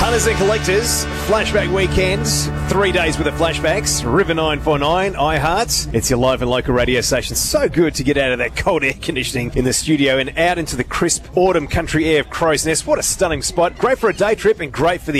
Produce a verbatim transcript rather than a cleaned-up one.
Hunters and Collectors, Flashback Weekends, three days with the flashbacks, River nine four nine, iHeart. It's your live and local radio station. So good to get out of that cold air conditioning in the studio and out into the crisp autumn country air of Crow's Nest. What a stunning spot. Great for a day trip and great for the